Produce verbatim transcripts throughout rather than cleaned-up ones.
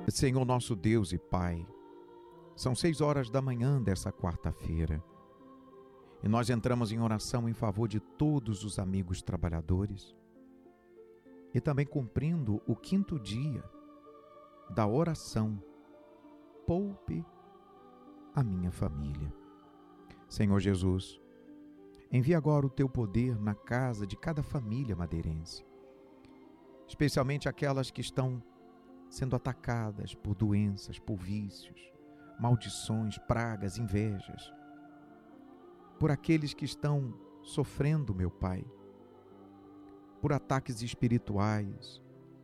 Senhor nosso Deus e Pai, são seis horas da manhã dessa quarta-feira e nós entramos em oração em favor de todos os amigos trabalhadores e também cumprindo o quinto dia da oração. Poupe a minha família. Senhor Jesus, envia agora o teu poder na casa de cada família madeirense, especialmente aquelas que estão sendo atacadas por doenças, por vícios, maldições, pragas, invejas, por aqueles que estão sofrendo, meu Pai, por ataques espirituais.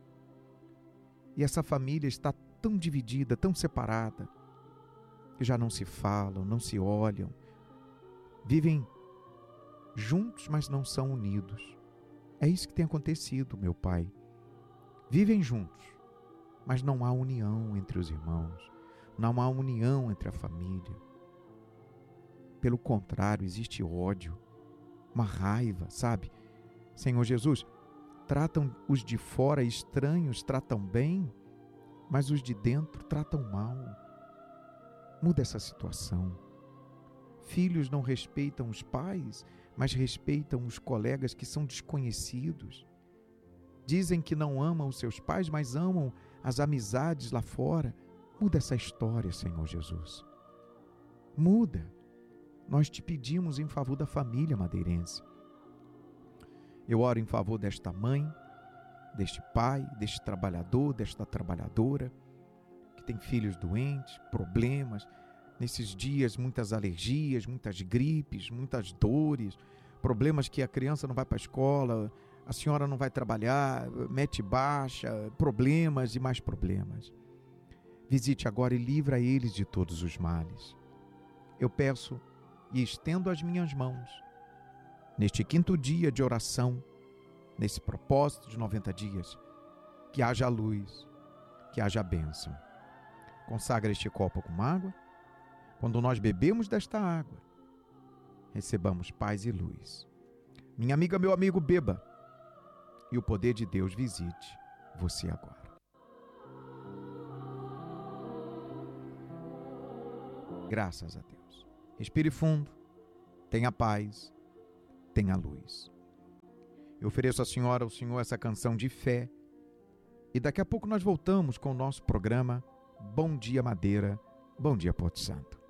E essa família está tão dividida, tão separada, que já não se falam, não se olham, vivem juntos, mas não são unidos. É isso que tem acontecido, meu Pai. Vivem juntos, mas não há união entre os irmãos, não há união entre a família. Pelo contrário, existe ódio, uma raiva, sabe? Senhor Jesus, tratam os de fora estranhos, tratam bem, mas os de dentro tratam mal. Muda essa situação. Filhos não respeitam os pais, mas respeitam os colegas que são desconhecidos. Dizem que não amam os seus pais, mas amam as amizades lá fora. Muda essa história, Senhor Jesus. Muda. Nós te pedimos em favor da família madeirense. Eu oro em favor desta mãe, deste pai, deste trabalhador, desta trabalhadora, que tem filhos doentes, problemas. Nesses dias, muitas alergias, muitas gripes, muitas dores, problemas que a criança não vai para a escola, a senhora não vai trabalhar, mete baixa, problemas e mais problemas. Visite agora e livra eles de todos os males. Eu peço e estendo as minhas mãos, neste quinto dia de oração, nesse propósito de noventa dias, que haja luz, que haja bênção. Consagra este copo com água. Quando nós bebemos desta água, recebamos paz e luz. Minha amiga, meu amigo, beba. E o poder de Deus visite você agora. Graças a Deus. Respire fundo. Tenha paz. Tenha luz. Eu ofereço à senhora, ao senhor, essa canção de fé. E daqui a pouco nós voltamos com o nosso programa Bom Dia Madeira, Bom Dia Porto Santo.